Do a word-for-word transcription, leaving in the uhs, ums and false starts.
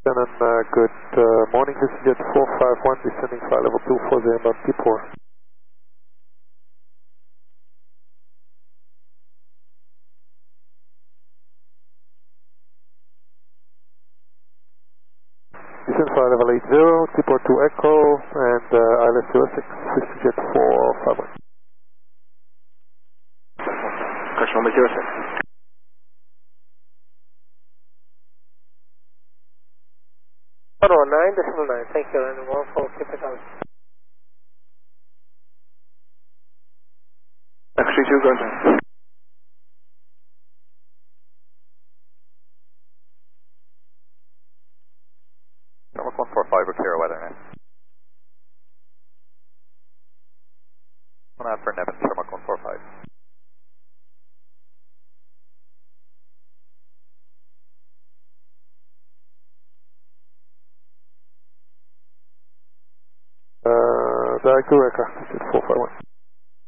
And then, uh, good uh, morning, this is Jet four five one, descending flight level two four zero about T four. Descend flight level eight zero, T four two Echo, and uh, I L S zero six, this is Jet four five one. Question number zero six. one oh nine decimal nine, thank you, and one four, keep it on. X three two, go ahead. Number one four five, we're clear weather now. One out for Nevin, Sherlock one four five. Uh, direct to aircraft, this is Jet four five one.